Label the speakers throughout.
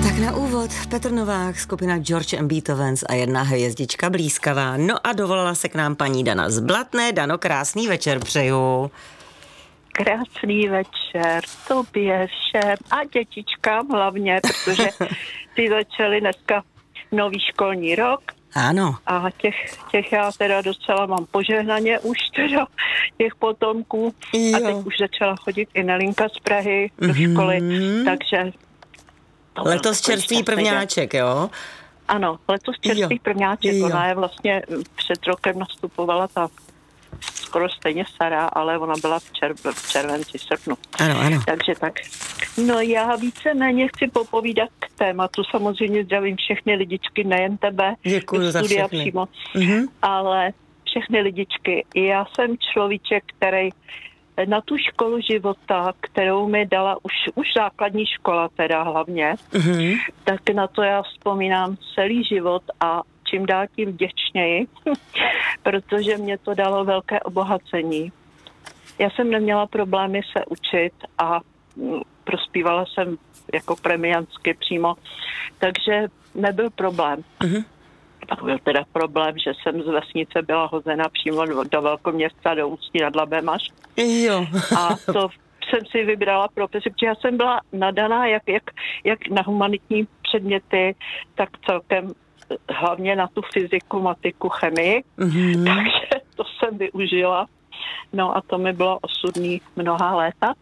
Speaker 1: Tak na úvod Petr Novák, skupina George and Beethovens a jedna hvězdička blízkavá. No a dovolala se k nám paní Dana z Blatné. Dano, krásný večer přeju.
Speaker 2: Krásný večer tobě všem a dětičkám hlavně, protože ty začaly dneska nový školní rok.
Speaker 1: Ano.
Speaker 2: A těch já teda docela mám požehnaně už teda těch potomků. Jo. A teď už začala chodit i Nelinka z Prahy do školy, takže...
Speaker 1: Letos čerstvý prvňáček, jo?
Speaker 2: Ano, letos čerstvý prvňáček.
Speaker 1: Jo.
Speaker 2: Ona je vlastně před rokem nastupovala ta skoro stejně stará, ale ona byla v červenci, srpnu.
Speaker 1: Ano.
Speaker 2: Takže tak. No já víceméně chci popovídat k tématu. Samozřejmě zdravím všechny lidičky, nejen tebe.
Speaker 1: Děkuju za všechny.
Speaker 2: Přímo, ale všechny lidičky. Já jsem človíček, který na tu školu života, kterou mi dala už základní škola teda hlavně, tak na to já vzpomínám celý život a čím dál tím vděčněji, protože mě to dalo velké obohacení. Já jsem neměla problémy se učit a prospívala jsem jako premiansky přímo, takže nebyl problém. Pak byl teda problém, že jsem z vesnice byla hozena přímo do velkoměsta, do Ústí nad Labem až.
Speaker 1: Jo.
Speaker 2: A to jsem si vybrala profesi, protože já jsem byla nadaná jak na humanitní předměty, tak celkem hlavně na tu fyziku, matiku, chemii. Takže to jsem využila. No a to mi bylo osudný mnohá léta.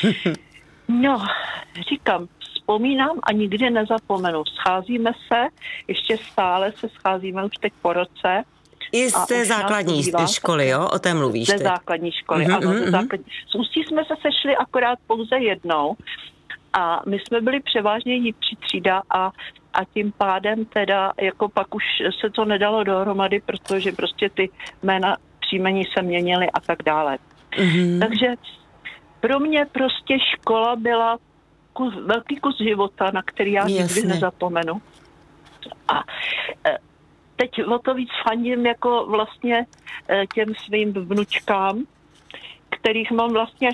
Speaker 2: No, říkám, vzpomínám a nikdy nezapomenu. Scházíme se, ještě stále se scházíme už teď po roce.
Speaker 1: I z té základní školy, jo? O té mluvíš
Speaker 2: ty? Ze základní školy, ano. Ze základní. Z Ústí jsme se sešli akorát pouze jednou a my jsme byli převážně jítří třída a tím pádem teda, jako pak už se to nedalo dohromady, protože prostě ty jména příjmení se měnily a tak dále. Takže pro mě prostě škola byla velký kus života, na který já nikdy nezapomenu. A teď o to víc fandím jako vlastně těm svým vnučkám, kterých mám vlastně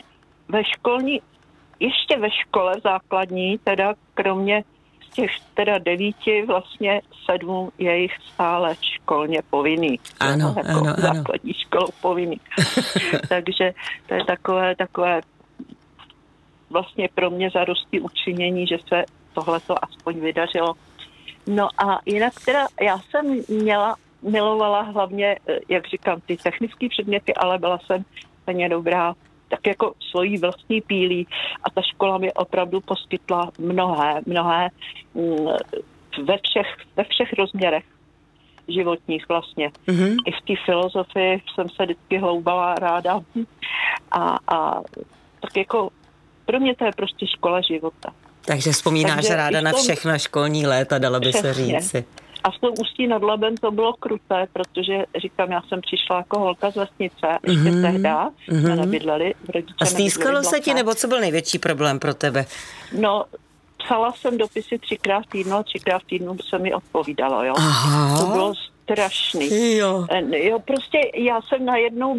Speaker 2: ještě ve škole základní, teda kromě z těch teda 9, vlastně 7 je jich stále školně povinný.
Speaker 1: Ano.
Speaker 2: Základní školou povinný. Takže to je takové vlastně pro mě zadosti učinění, že se tohleto aspoň vydařilo. No a jinak teda já jsem milovala hlavně, jak říkám, ty technické předměty, ale byla jsem stejně dobrá tak jako svojí vlastní pílí a ta škola mi opravdu poskytla mnohé ve všech rozměrech životních vlastně. I v té filozofii jsem se vždycky hloubala ráda a tak jako pro mě to je prostě škola života.
Speaker 1: Takže vzpomínáš ráda na všechna školní léta, dalo by se říci.
Speaker 2: A v tom Ústí nad Labem to bylo kruté, protože říkám, já jsem přišla jako holka z vesnice, ještě tehda, jsme nebydleli.
Speaker 1: A stýskalo se ti, nebo co byl největší problém pro tebe?
Speaker 2: No, psala jsem dopisy 3krát v týdnu a 3krát v týdnu se mi odpovídalo, jo.
Speaker 1: Aha.
Speaker 2: To bylo strašný.
Speaker 1: Jo,
Speaker 2: prostě já jsem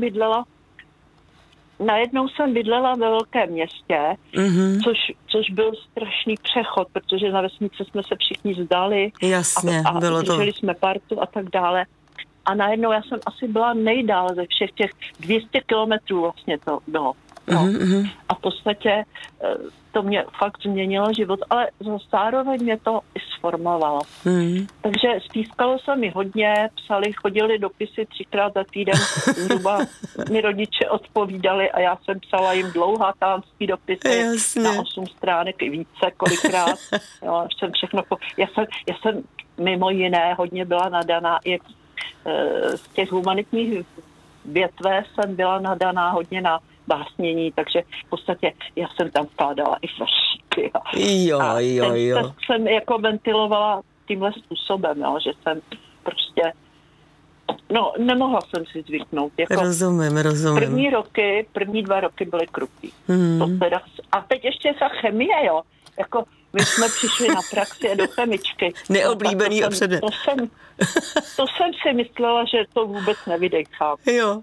Speaker 2: najednou jsem bydlela ve velkém městě, což byl strašný přechod, protože na vesnici jsme se všichni vzdali.
Speaker 1: Jasně,
Speaker 2: a
Speaker 1: bylo to.
Speaker 2: drželi jsme partu a tak dále. A najednou já jsem asi byla nejdál ze všech těch 200 kilometrů vlastně to bylo. No. A v podstatě to mě fakt změnilo život, ale zároveň mě to i sformovalo. Takže stýskalo se mi hodně, chodili dopisy 3krát za týden, zhruba mi rodiče odpovídali a já jsem psala jim dlouhatánský dopisy na 8 stránek i více kolikrát. Jo, jsem všechno já jsem mimo jiné hodně byla nadaná i z těch humanitních větve jsem byla nadaná hodně na básnění, takže v podstatě já jsem tam vkládala i veršíky. Jo. Jsem jako ventilovala tímhle způsobem, jo, že jsem prostě, nemohla jsem si zvyknout. Jako
Speaker 1: rozumím.
Speaker 2: První 2 roky byly krutý. A teď ještě ta chemie, jo, jako my jsme přišli na praxi a do chemičky.
Speaker 1: Neoblíbený předmět.
Speaker 2: To jsem si myslela, že to vůbec nevydechám.
Speaker 1: Jo.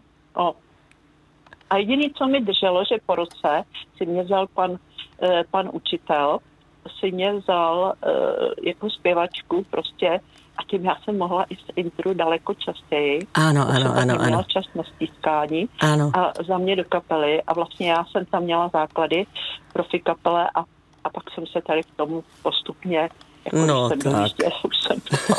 Speaker 2: A jediné, co mi drželo, že po roce si mě vzal pan učitel si mě vzal jako zpěvačku prostě a tím já jsem mohla i z intru daleko častěji.
Speaker 1: Ano.
Speaker 2: Měla čas na stýskání a za mě do kapely a vlastně já jsem tam měla základy profi kapele a pak jsem se tady k tomu postupně už jsem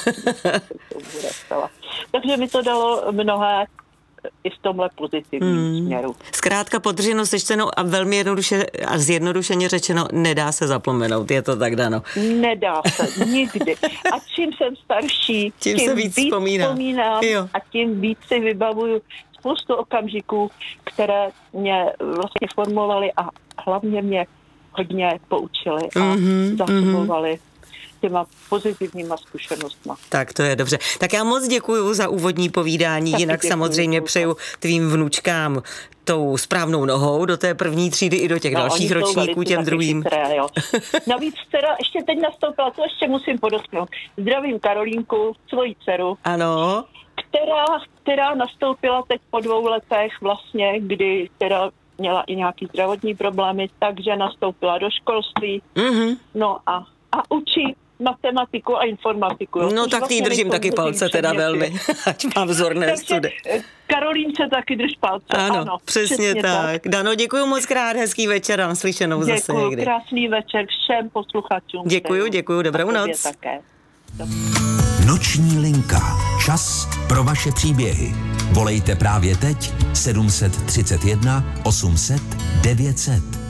Speaker 2: takže mi to dalo mnohé i v tomhle pozitivním směru.
Speaker 1: Zkrátka podrženo, sečteno a velmi jednoduše a zjednodušeně řečeno, nedá se zapomenout, je to tak, Dano?
Speaker 2: Nedá se, nikdy. A čím jsem starší,
Speaker 1: tím se víc vzpomínám
Speaker 2: a tím víc si vybavuju spoustu okamžiků, které mě vlastně formovaly a hlavně mě hodně poučily a zachovaly těma pozitivníma zkušenostma.
Speaker 1: Tak to je dobře. Tak já moc děkuju za úvodní povídání, jinak samozřejmě přeju tvým vnučkám tou správnou nohou do té první třídy i do těch dalších ročníků, těm druhým.
Speaker 2: Chytré, jo. Navíc teda ještě teď nastoupila, to ještě musím podotknout. Zdravím Karolínku, svoji dceru.
Speaker 1: Ano.
Speaker 2: Která nastoupila teď po 2 letech vlastně, kdy teda měla i nějaký zdravotní problémy, takže nastoupila do školství. No a učí matematiku a informatiku. Jo,
Speaker 1: no tak
Speaker 2: vlastně
Speaker 1: držím taky palce teda velmi, ať mám vzorné study.
Speaker 2: Karolínce taky drž palce.
Speaker 1: Ano, přesně tak. Dano, děkuji moc krát, hezký večer a naslyšenou zase někdy.
Speaker 2: Děkuji, krásný večer všem posluchačům.
Speaker 1: Děkuji, dobrou noc.
Speaker 2: Také.
Speaker 3: Noční linka. Čas pro vaše příběhy. Volejte právě teď 731 800 900.